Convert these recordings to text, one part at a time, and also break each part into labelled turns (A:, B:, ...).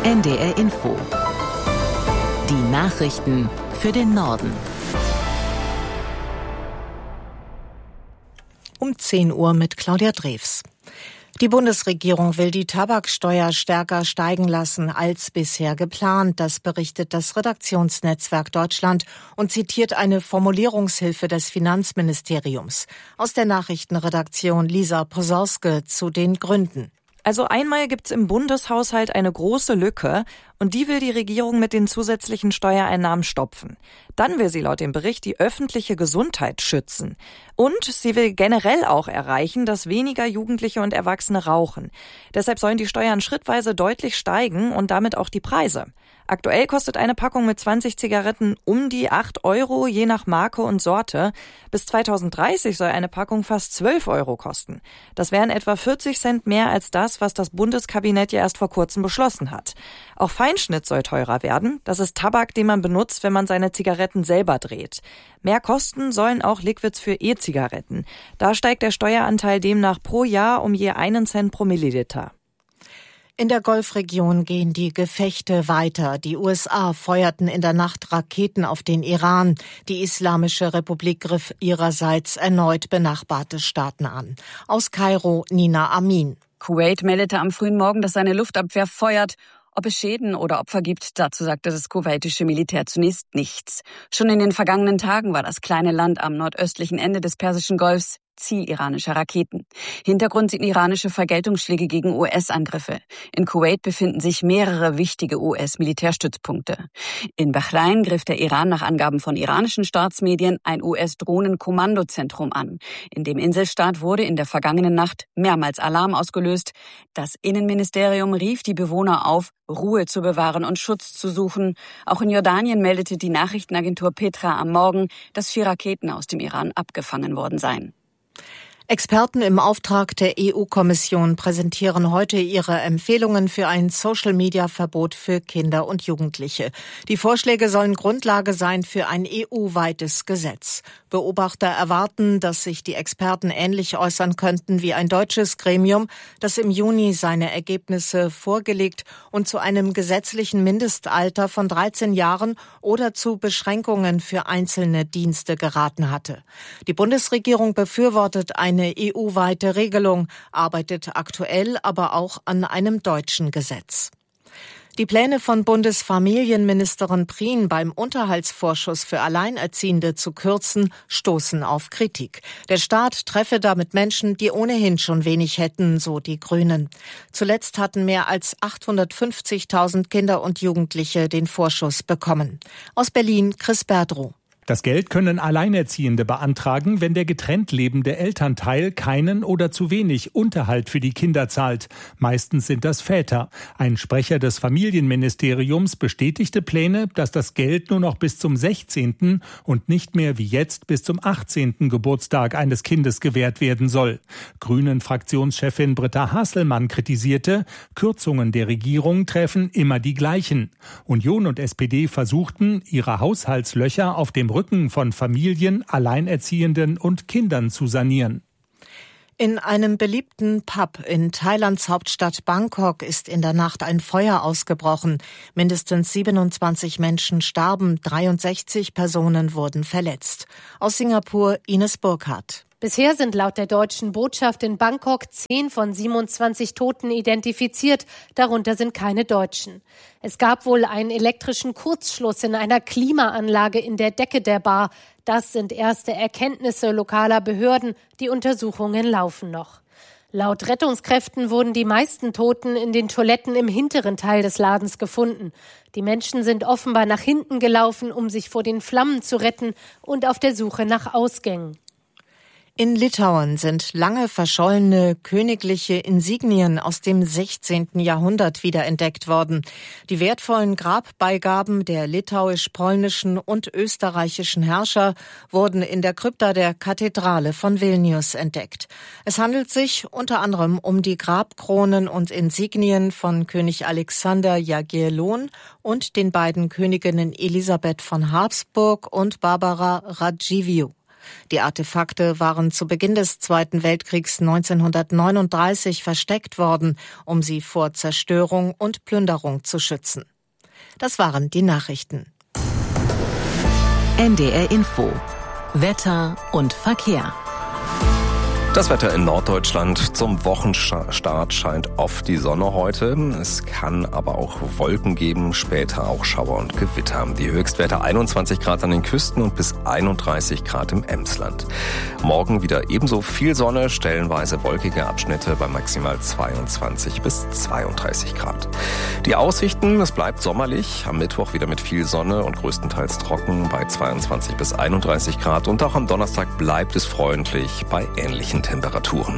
A: NDR Info. Die Nachrichten für den Norden.
B: Um 10 Uhr mit Claudia Drews. Die Bundesregierung will die Tabaksteuer stärker steigen lassen als bisher geplant. Das berichtet das Redaktionsnetzwerk Deutschland und zitiert eine Formulierungshilfe des Finanzministeriums. Aus der Nachrichtenredaktion Lisa Posorske zu den Gründen.
C: Also einmal gibt's im Bundeshaushalt eine große Lücke und die will die Regierung mit den zusätzlichen Steuereinnahmen stopfen. Dann will sie laut dem Bericht die öffentliche Gesundheit schützen. Und sie will generell auch erreichen, dass weniger Jugendliche und Erwachsene rauchen. Deshalb sollen die Steuern schrittweise deutlich steigen und damit auch die Preise. Aktuell kostet eine Packung mit 20 Zigaretten um die 8 Euro, je nach Marke und Sorte. Bis 2030 soll eine Packung fast 12 Euro kosten. Das wären etwa 40 Cent mehr als das, was das Bundeskabinett ja erst vor kurzem beschlossen hat. Auch Feinschnitt soll teurer werden. Das ist Tabak, den man benutzt, wenn man seine Zigaretten selber dreht. Mehr kosten sollen auch Liquids für E-Zigaretten. Da steigt der Steueranteil demnach pro Jahr um je 1 Cent pro Milliliter.
B: In der Golfregion gehen die Gefechte weiter. Die USA feuerten in der Nacht Raketen auf den Iran. Die Islamische Republik griff ihrerseits erneut benachbarte Staaten an. Aus Kairo Nina Amin.
D: Kuwait meldete am frühen Morgen, dass seine Luftabwehr feuert. Ob es Schäden oder Opfer gibt, dazu sagte das kuwaitische Militär zunächst nichts. Schon in den vergangenen Tagen war das kleine Land am nordöstlichen Ende des Persischen Golfs Ziel iranischer Raketen. Hintergrund sind iranische Vergeltungsschläge gegen US-Angriffe. In Kuwait befinden sich mehrere wichtige US-Militärstützpunkte. In Bahrain griff der Iran nach Angaben von iranischen Staatsmedien ein US-Drohnenkommandozentrum an. In dem Inselstaat wurde in der vergangenen Nacht mehrmals Alarm ausgelöst. Das Innenministerium rief die Bewohner auf, Ruhe zu bewahren und Schutz zu suchen. Auch in Jordanien meldete die Nachrichtenagentur Petra am Morgen, dass 4 Raketen aus dem Iran abgefangen worden seien.
B: Experten im Auftrag der EU-Kommission präsentieren heute ihre Empfehlungen für ein Social-Media-Verbot für Kinder und Jugendliche. Die Vorschläge sollen Grundlage sein für ein EU-weites Gesetz. Beobachter erwarten, dass sich die Experten ähnlich äußern könnten wie ein deutsches Gremium, das im Juni seine Ergebnisse vorgelegt und zu einem gesetzlichen Mindestalter von 13 Jahren oder zu Beschränkungen für einzelne Dienste geraten hatte. Die Bundesregierung befürwortet eine EU-weite Regelung, arbeitet aktuell aber auch an einem deutschen Gesetz. Die Pläne von Bundesfamilienministerin Prien beim Unterhaltsvorschuss für Alleinerziehende zu kürzen, stoßen auf Kritik. Der Staat treffe damit Menschen, die ohnehin schon wenig hätten, so die Grünen. Zuletzt hatten mehr als 850.000 Kinder und Jugendliche den Vorschuss bekommen. Aus Berlin Chris Berdrow.
E: Das Geld können Alleinerziehende beantragen, wenn der getrennt lebende Elternteil keinen oder zu wenig Unterhalt für die Kinder zahlt. Meistens sind das Väter. Ein Sprecher des Familienministeriums bestätigte Pläne, dass das Geld nur noch bis zum 16. und nicht mehr wie jetzt bis zum 18. Geburtstag eines Kindes gewährt werden soll. Grünen-Fraktionschefin Britta Hasselmann kritisierte, Kürzungen der Regierung treffen immer die gleichen. Union und SPD versuchten, ihre Haushaltslöcher auf dem Rücken von Familien, Alleinerziehenden und Kindern zu sanieren.
B: In einem beliebten Pub in Thailands Hauptstadt Bangkok ist in der Nacht ein Feuer ausgebrochen. Mindestens 27 Menschen starben, 63 Personen wurden verletzt. Aus Singapur Ines Burkhardt.
F: Bisher sind laut der deutschen Botschaft in Bangkok 10 von 27 Toten identifiziert, darunter sind keine Deutschen. Es gab wohl einen elektrischen Kurzschluss in einer Klimaanlage in der Decke der Bar. Das sind erste Erkenntnisse lokaler Behörden, die Untersuchungen laufen noch. Laut Rettungskräften wurden die meisten Toten in den Toiletten im hinteren Teil des Ladens gefunden. Die Menschen sind offenbar nach hinten gelaufen, um sich vor den Flammen zu retten und auf der Suche nach Ausgängen.
B: In Litauen sind lange verschollene königliche Insignien aus dem 16. Jahrhundert wiederentdeckt worden. Die wertvollen Grabbeigaben der litauisch-polnischen und österreichischen Herrscher wurden in der Krypta der Kathedrale von Vilnius entdeckt. Es handelt sich unter anderem um die Grabkronen und Insignien von König Alexander Jagiellon und den beiden Königinnen Elisabeth von Habsburg und Barbara Radziwiłł. Die Artefakte waren zu Beginn des Zweiten Weltkriegs 1939 versteckt worden, um sie vor Zerstörung und Plünderung zu schützen. Das waren die Nachrichten.
A: NDR Info. Wetter und Verkehr.
G: Das Wetter in Norddeutschland. Zum Wochenstart scheint oft die Sonne heute. Es kann aber auch Wolken geben, später auch Schauer und Gewitter. Die Höchstwerte 21 Grad an den Küsten und bis 31 Grad im Emsland. Morgen wieder ebenso viel Sonne, stellenweise wolkige Abschnitte bei maximal 22 bis 32 Grad. Die Aussichten, es bleibt sommerlich. Am Mittwoch wieder mit viel Sonne und größtenteils trocken bei 22 bis 31 Grad. Und auch am Donnerstag bleibt es freundlich bei ähnlichen Temperaturen.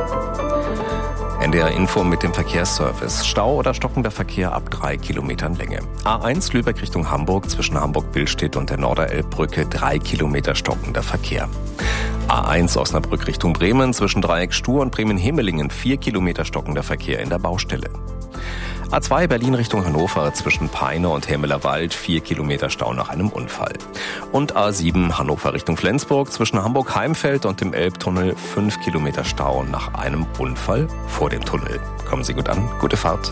G: NDR Info mit dem Verkehrsservice. Stau oder stockender Verkehr ab 3 Kilometern Länge. A1 Lübeck Richtung Hamburg zwischen Hamburg-Billstedt und der Norderelbbrücke 3 Kilometer stockender Verkehr. A1 Osnabrück Richtung Bremen zwischen Dreieck Stur und Bremen-Hemelingen 4 Kilometer stockender Verkehr in der Baustelle. A2 Berlin Richtung Hannover zwischen Peine und Hämelerwald 4 Kilometer Stau nach einem Unfall. Und A7 Hannover Richtung Flensburg zwischen Hamburg-Heimfeld und dem Elbtunnel 5 Kilometer Stau nach einem Unfall vor dem Tunnel. Kommen Sie gut an, gute Fahrt.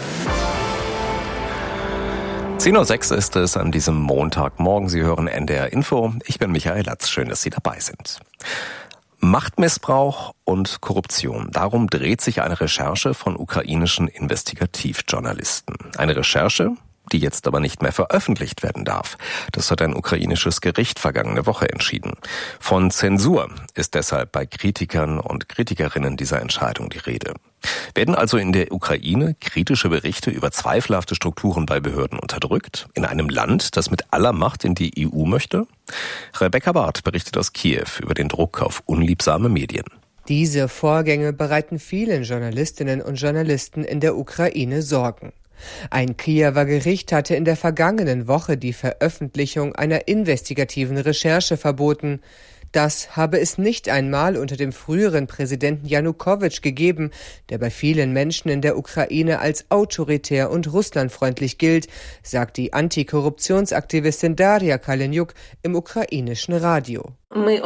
G: 10:06 Uhr ist es an diesem Montagmorgen. Sie hören NDR Info. Ich bin Michael Latz. Schön, dass Sie dabei sind. Machtmissbrauch und Korruption. Darum dreht sich eine Recherche von ukrainischen Investigativjournalisten. Eine Recherche, die jetzt aber nicht mehr veröffentlicht werden darf. Das hat ein ukrainisches Gericht vergangene Woche entschieden. Von Zensur ist deshalb bei Kritikern und Kritikerinnen dieser Entscheidung die Rede. Werden also in der Ukraine kritische Berichte über zweifelhafte Strukturen bei Behörden unterdrückt? In einem Land, das mit aller Macht in die EU möchte? Rebecca Barth berichtet aus Kiew über den Druck auf unliebsame Medien.
H: Diese Vorgänge bereiten vielen Journalistinnen und Journalisten in der Ukraine Sorgen. Ein Kiewer Gericht hatte in der vergangenen Woche die Veröffentlichung einer investigativen Recherche verboten. Das habe es nicht einmal unter dem früheren Präsidenten Janukowitsch gegeben, der bei vielen Menschen in der Ukraine als autoritär und russlandfreundlich gilt, sagt die Antikorruptionsaktivistin Darja Kaleniuk im ukrainischen Radio. Wir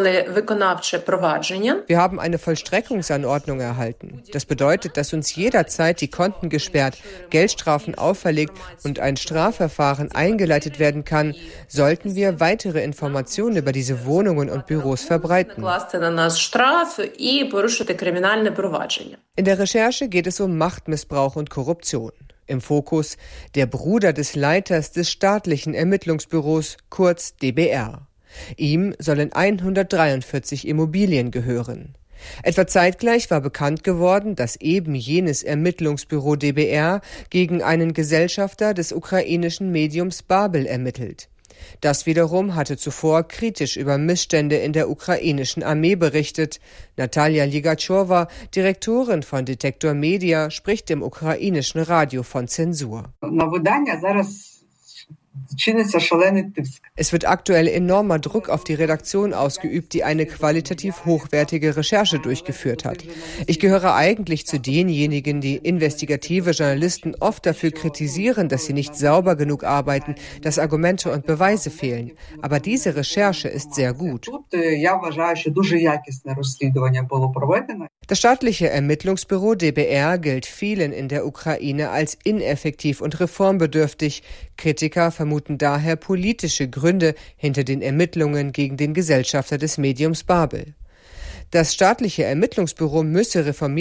H: haben eine Vollstreckungsanordnung erhalten. Das bedeutet, dass uns jederzeit die Konten gesperrt, Geldstrafen auferlegt und ein Strafverfahren eingeleitet werden kann, sollten wir weitere Informationen über diese Wohnungen und Büros verbreiten. In der Recherche geht es um Machtmissbrauch und Korruption. Im Fokus der Bruder des Leiters des staatlichen Ermittlungsbüros, kurz DBR. Ihm sollen 143 Immobilien gehören. Etwa zeitgleich war bekannt geworden, dass eben jenes Ermittlungsbüro DBR gegen einen Gesellschafter des ukrainischen Mediums Babel ermittelt. Das wiederum hatte zuvor kritisch über Missstände in der ukrainischen Armee berichtet. Natalia Ligachowa, Direktorin von Detektor Media, spricht im ukrainischen Radio von Zensur. Es wird aktuell enormer Druck auf die Redaktion ausgeübt, die eine qualitativ hochwertige Recherche durchgeführt hat. Ich gehöre eigentlich zu denjenigen, die investigative Journalisten oft dafür kritisieren, dass sie nicht sauber genug arbeiten, dass Argumente und Beweise fehlen. Aber diese Recherche ist sehr gut. Das staatliche Ermittlungsbüro DBR gilt vielen in der Ukraine als ineffektiv und reformbedürftig. Kritiker vermuten daher politische Gründe hinter den Ermittlungen gegen den Gesellschafter des Mediums Babel. Das staatliche Ermittlungsbüro müsse reformiert